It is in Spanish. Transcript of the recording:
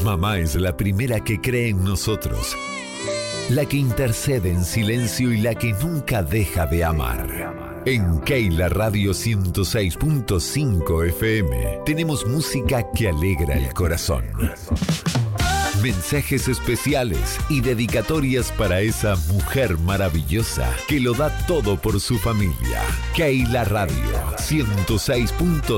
Mamá es la primera que cree en nosotros, la que intercede en silencio y la que nunca deja de amar. En Keila Radio 106.5 FM tenemos música que alegra el corazón. Mensajes especiales y dedicatorias para esa mujer maravillosa que lo da todo por su familia. Keila Radio 106.5